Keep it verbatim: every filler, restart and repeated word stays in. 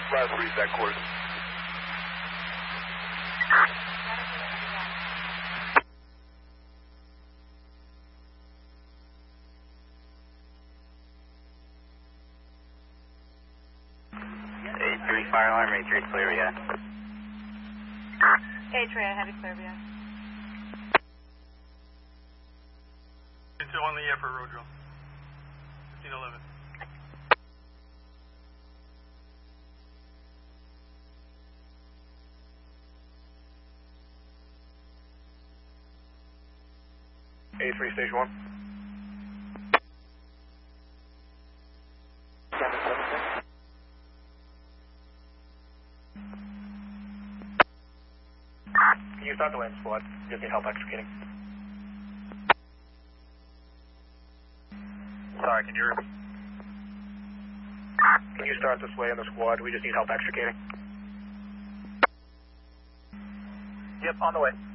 Last read that course. eight three fire alarm, eight three clear, yeah. eight three, I had it clear, yeah. Into on the air for road drill. fifteen eleven. A three, stage one. Can you start the land squad? Just need help extricating. Sorry, can you repeat? Can you start this way on the squad? We just need help extricating. Yep, on the way.